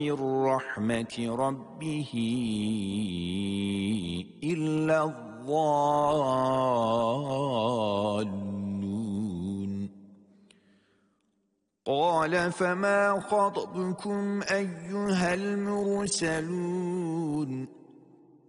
من رحمة ربه إلا الضالون قال فما خطبكم أيها المرسلون